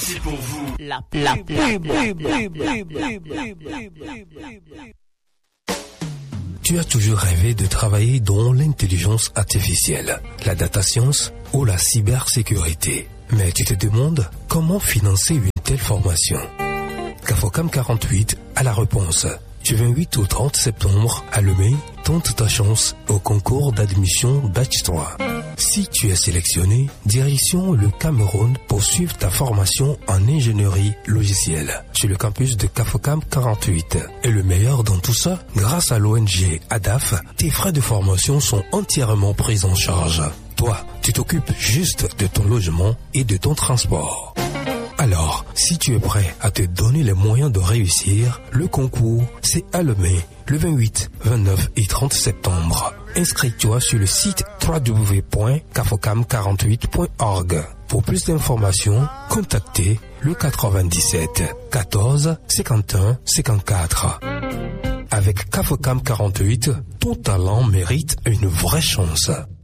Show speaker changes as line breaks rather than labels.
choisi pour vous
la pub.
Tu as toujours rêvé de travailler dans l'intelligence artificielle, la data science ou la cybersécurité. Mais tu te demandes comment financer une telle formation. CAFOCAM 48 a la réponse. Du 28 au 30 septembre à Lemay, tente ta chance au concours d'admission Batch 3. Si tu es sélectionné, direction le Cameroun pour suivre ta formation en ingénierie logicielle sur le campus de CAFOCAM 48. Et le meilleur dans tout ça, grâce à l'ONG ADAF, tes frais de formation sont entièrement pris en charge. Toi, tu t'occupes juste de ton logement et de ton transport. Alors, si tu es prêt à te donner les moyens de réussir, le concours, c'est à Lemay, le 28, 29 et 30 septembre. Inscris-toi sur le site www.cafocam48.org. Pour plus d'informations, contactez le 97 14 51 54. Avec CAFOCAM 48, ton talent mérite une vraie chance.